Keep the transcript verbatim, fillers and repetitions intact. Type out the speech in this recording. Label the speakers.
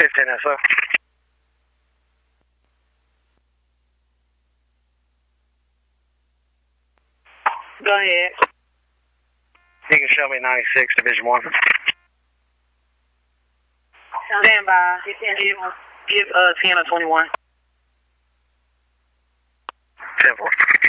Speaker 1: fifteen S O.
Speaker 2: Go ahead.
Speaker 1: You can show me ninety-six, Division one.
Speaker 2: Stand by. Give, give uh, ten or twenty-one.
Speaker 1: ten four.